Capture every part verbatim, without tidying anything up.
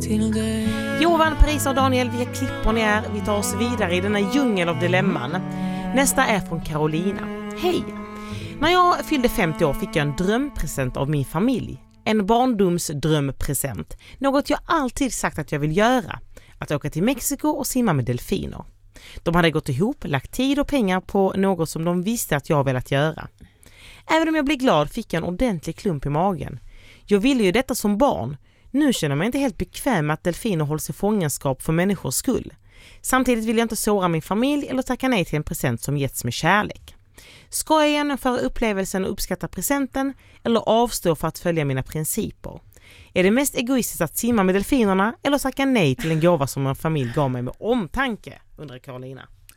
till dig. Johan, Parisa och Daniel, vilka klippor ni är. Vi tar oss vidare i denna djungel av dilemman. Nästa är från Carolina. Hej! När jag fyllde femtio år fick jag en drömpresent av min familj. En barndomsdrömpresent. Något jag alltid sagt att jag vill göra. Att åka till Mexiko och simma med delfiner. De hade gått ihop, lagt tid och pengar på något som de visste att jag velat göra. Även om jag blev glad fick jag en ordentlig klump i magen. Jag ville ju detta som barn. Nu känner jag mig inte helt bekväm med att delfiner hålls i fångenskap för människors skull. Samtidigt vill jag inte såra min familj eller tacka nej till en present som getts med kärlek. Ska jag genomföra upplevelsen och uppskatta presenten eller avstå för att följa mina principer? Är det mest egoistiskt att simma med delfinerna eller tacka nej till en gåva som en familj gav mig med omtanke, undrar Carolina.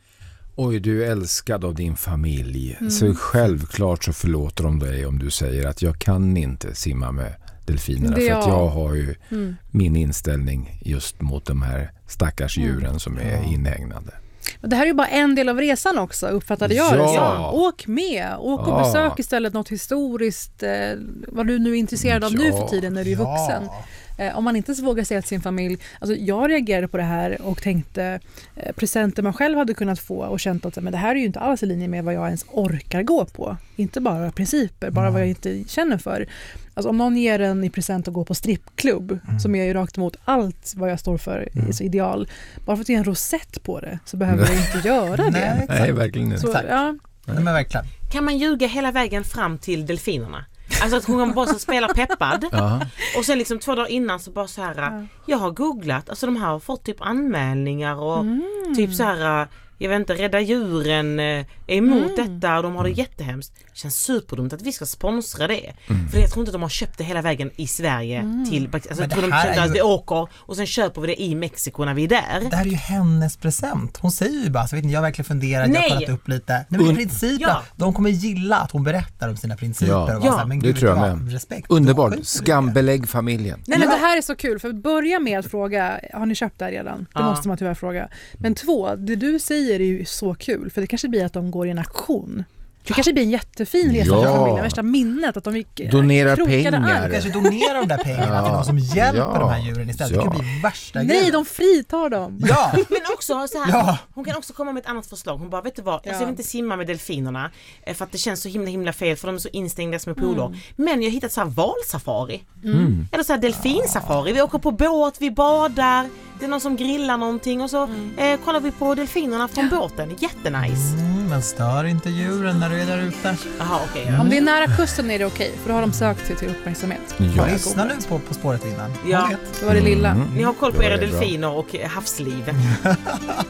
Oj, du är älskad av din familj. Mm. Så självklart så förlåter de dig om du säger att jag kan inte simma med delfinerna. Det för att jag. jag har ju Mm. min inställning just mot de här stackars djuren som är inhägnade. Och det här är ju bara en del av resan också, uppfattade jag det Ja. som. Åk med, åk och Ja. besök istället något historiskt, eh, vad du nu är intresserad av nu Ja. för tiden när du är Ja. vuxen. Eh, om man inte så vågar säga till sin familj, alltså jag reagerade på det här och tänkte eh, presenter man själv hade kunnat få och känt att men det här är ju inte alls i linje med vad jag ens orkar gå på. Inte bara principer, bara vad jag inte känner för. Alltså om någon ger en i present att gå på strippklubb, Mm. som är ju rakt emot allt vad jag står för i så ideal, bara för att det är en rosett på det så behöver jag inte göra det. Nej, exakt. Nej, verkligen inte. Så, Exakt. ja. Nej, men verkligen. Kan man ljuga hela vägen fram till delfinerna? Alltså att hon bara så spelar peppad Ja. och sen liksom två dagar innan så bara så här, jag har googlat, alltså de här har fått typ anmälningar och typ så här, jag vet inte, Rädda djuren är emot detta och de har det jättehemskt. Det känns superdumt att vi ska sponsra det. För jag tror inte att de har köpt det hela vägen i Sverige till, alltså jag Men tror det de här köpte är att ju- vi åker och sen köper vi det i Mexiko när vi är där. Det här är ju hennes present. Hon säger ju bara, så vet ni, jag har verkligen funderat, jag Nej. har kollat upp lite. Nej, men Un- principerna, Ja. de kommer gilla att hon berättar om sina principer. Ja. Och vara Ja, så här, men det gud, tror jag vet du med. vad? Respekt. Underbart. Då skiter vi i det. Skambelägg familjen. Nej, men det här är så kul, för att börja med att fråga, har ni köpt det här redan? Det Ja. måste man tyvärr fråga. Men två, det du säger är ju så kul, för det kanske blir att de går i en aktion. Det kanske blir en jättefin resa Ja. för familjen, värsta minnet att de gick Donera krokade pengar. arm. Kanske donera de där pengarna Ja. till någon som hjälper Ja. de här djuren istället. Ja. Det kan bli värsta Nej, grejen. de fritar dem. Ja, Men också så här, Ja. hon kan också komma med ett annat förslag. Hon bara, vet du vad, alltså, Ja. jag vill inte simma med delfinerna eh, för att det känns så himla himla fel för de är så instängda som är poler. Men jag har hittat så här valsafari. Mm. Eller så här delfinsafari. Vi åker på båt, vi badar, det är någon som grillar någonting och så eh, kollar vi på delfinerna från båten. Jättenice. mm, men stör inte djuren när du är där ute. Jaha, okej. ja. Om det är nära kusten är det okej, för då har de sökt sig till uppmärksamhet. Ja. Lyssna nu på På spåret innan. Ja. Hon vet. Det var det lilla. Mm. Ni har koll på Då är era det bra. delfiner och eh, havsliv.